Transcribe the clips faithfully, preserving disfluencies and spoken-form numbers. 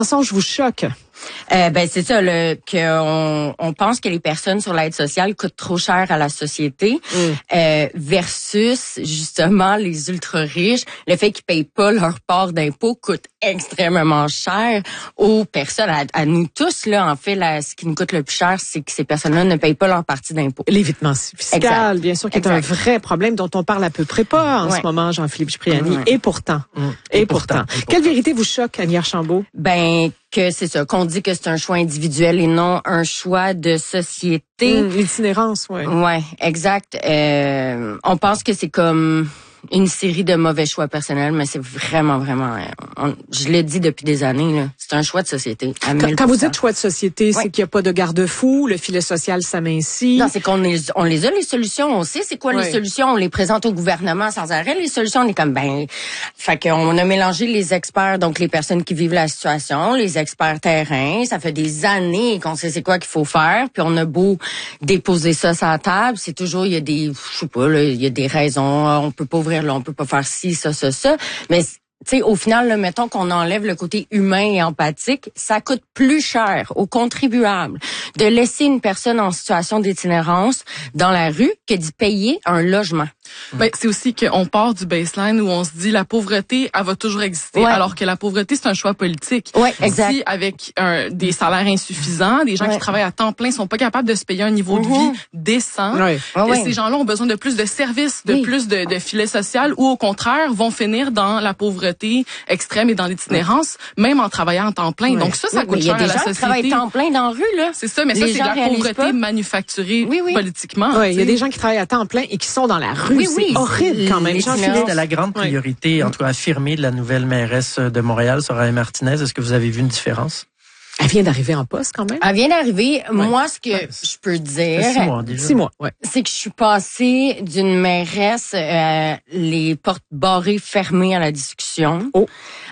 mensonge vous choque? Euh, ben c'est ça, le qu'on on pense que les personnes sur l'aide sociale coûtent trop cher à la société, mm. euh, versus justement les ultra riches. Le fait qu'ils payent pas leur part d'impôt coûte extrêmement cher aux personnes, à, à nous tous là. En fait, là, ce qui nous coûte le plus cher, c'est que ces personnes-là ne payent pas leur partie d'impôt. L'évitement fiscal, exact. Bien sûr, qui est exact. Un vrai problème dont on parle à peu près pas en ouais. ce moment, Jean-Philippe Cipriani. Ouais. Et pourtant, mm. et, et pourtant. pourtant, et pourtant. Quelle vérité vous choque, Annie Archambault? Ben que c'est ça, qu'on dit que c'est un choix individuel et non un choix de société. Mmh, l'itinérance, oui. Ouais, exact. Euh, on pense que c'est comme une série de mauvais choix personnels, mais c'est vraiment, vraiment... On, je l'ai dit depuis des années, là, c'est un choix de société. À quand, quand vous dites choix de société, ouais. c'est qu'il n'y a pas de garde-fou, le filet social s'amincit. Non, c'est qu'on est, on les a, les solutions, on sait c'est quoi ouais. les solutions, on les présente au gouvernement sans arrêt. Les solutions, on est comme, ben... Fait qu'on a mélangé les experts, donc les personnes qui vivent la situation, les experts terrain. Ça fait des années qu'on sait c'est quoi qu'il faut faire, puis on a beau déposer ça sur la table, c'est toujours, il y a des... Je sais pas, là, il y a des raisons, on peut pas ouvrir là, on peut pas faire ci, ça, ça, ça. Mais, tu sais, au final, là, mettons qu'on enlève le côté humain et empathique, ça coûte plus cher aux contribuables de laisser une personne en situation d'itinérance dans la rue que d'y payer un logement. Ben, c'est aussi qu'on part du baseline où on se dit la pauvreté, elle va toujours exister, ouais. alors que la pauvreté, c'est un choix politique. Ouais, exact. Si avec un, des salaires insuffisants, des gens ouais. qui travaillent à temps plein sont pas capables de se payer un niveau mm-hmm. de vie décent, ouais. et ouais. ces gens-là ont besoin de plus de services, de oui. plus de, de filets social, ou au contraire vont finir dans la pauvreté extrême et dans l'itinérance, même en travaillant en temps plein. Ouais. Donc ça, ça oui, coûte cher à la société. Il y a des gens qui travaillent temps plein dans la rue, là. C'est ça, mais les ça, c'est de la pauvreté pas. manufacturée oui, oui. politiquement. Oui, il y a des gens qui travaillent à temps plein et qui sont dans la rue. Oui, oui. C'est horrible quand même. C'était la grande priorité, oui. en tout cas affirmée, de la nouvelle mairesse de Montréal, Soraya Martinez. Est-ce que vous avez vu une différence? Elle vient d'arriver en poste quand même. Elle vient d'arriver. Ouais. Moi, ce que ouais. je peux dire, six mois, déjà. Six mois, ouais. c'est que je suis passée d'une mairesse euh, les portes barrées fermées à la discussion oh.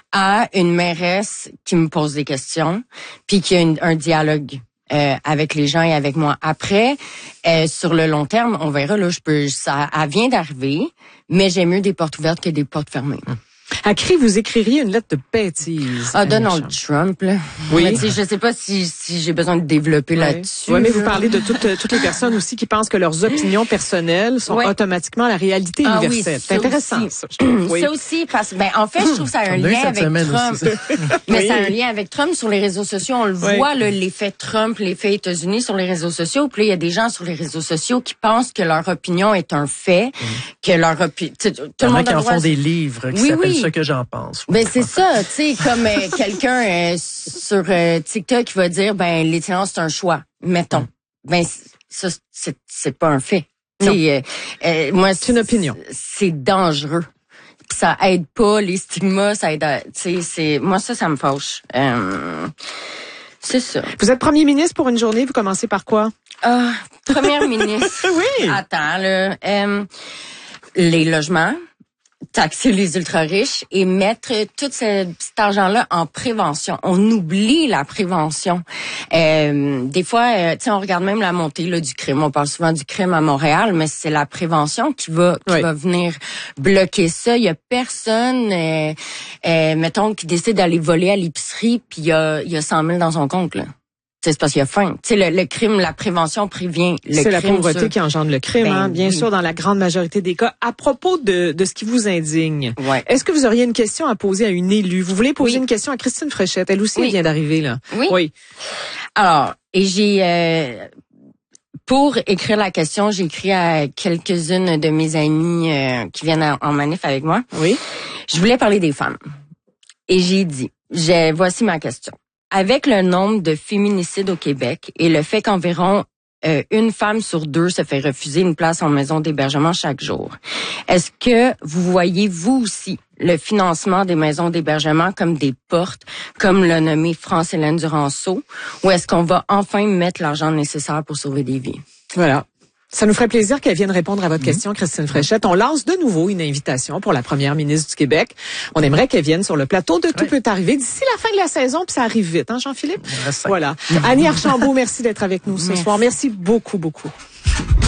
à une mairesse qui me pose des questions, puis qui a une, un dialogue. Euh, avec les gens et avec moi. Après, euh, sur le long terme, on verra, là, je peux, ça, elle vient d'arriver, mais j'aime mieux des portes ouvertes que des portes fermées. Hum. À Cri, vous écririez une lettre de bêtise. Ah, Donald Trump, là. Oui. Mais, je sais pas si, si j'ai besoin de développer oui. là-dessus. Oui, mais vous parlez de toutes, toutes les personnes aussi qui pensent que leurs opinions personnelles sont oui. automatiquement la réalité ah, universelle. Oui, c'est intéressant, aussi. ça. Je trouve. Oui. Ça aussi, parce que, ben, en fait, je trouve que ça a un lien avec Trump. Aussi, mais oui. ça a un lien avec Trump sur les réseaux sociaux. On le oui. voit, là, l'effet Trump, l'effet États-Unis sur les réseaux sociaux. Puis là, il y a des gens sur les réseaux sociaux qui pensent que leur opinion est un fait, mm. que leur opinion, tout le monde a qui en droit... font des livres qui oui, s'appellent oui. Ce que j'en pense. Ben c'est ça, tu sais, comme euh, quelqu'un euh, sur euh, TikTok qui va dire, ben l'itinérance c'est un choix, mettons. Mm. Ben ça c'est c'est pas un fait. Non. Euh, euh, moi c'est une opinion. C'est dangereux. Pis ça aide pas les stigmas, ça aide. Tu sais, c'est moi ça ça me fâche. Euh, c'est ça. Vous êtes premier ministre pour une journée, vous commencez par quoi? Ah, première ministre. Oui. Attends là, euh, les logements. Taxer les ultra-riches et mettre tout ce, cet argent-là en prévention. On oublie la prévention. Euh, des fois, euh, tu sais, on regarde même la montée là, du crime. On parle souvent du crime à Montréal, mais c'est la prévention qui va qui oui. va venir bloquer ça. Il y a personne, euh, euh, mettons, qui décide d'aller voler à l'épicerie, puis il y a, il y a cent mille dans son compte, là. C'est parce qu'il y a faim. Tu sais, le, le crime, la prévention prévient le crime. C'est la pauvreté sur... qui engendre le crime, ben, hein, bien oui. sûr, dans la grande majorité des cas. À propos de, de ce qui vous indigne, ouais. est-ce que vous auriez une question à poser à une élue? Vous voulez poser oui. une question à Christine Fréchette? Elle aussi, oui. elle vient d'arriver, là. Oui. Oui. Alors, et j'ai... Euh, pour écrire la question, j'ai écrit à quelques-unes de mes amies euh, qui viennent en manif avec moi. Oui. Je voulais parler des femmes. Et j'ai dit, j'ai, voici ma question. Avec le nombre de féminicides au Québec et le fait qu'environ euh, une femme sur deux se fait refuser une place en maison d'hébergement chaque jour, est-ce que vous voyez, vous aussi, le financement des maisons d'hébergement comme des portes, comme l'a nommé France-Hélène Duranceau, ou est-ce qu'on va enfin mettre l'argent nécessaire pour sauver des vies? Voilà. Ça nous ferait plaisir qu'elle vienne répondre à votre mmh. question, Christine Fréchette. On lance de nouveau une invitation pour la première ministre du Québec. On aimerait qu'elle vienne sur le plateau de Tout oui. peut arriver d'ici la fin de la saison, puis ça arrive vite, hein, Jean-Philippe? Voilà. Annie Archambault, merci d'être avec nous ce merci. soir. Merci beaucoup, beaucoup.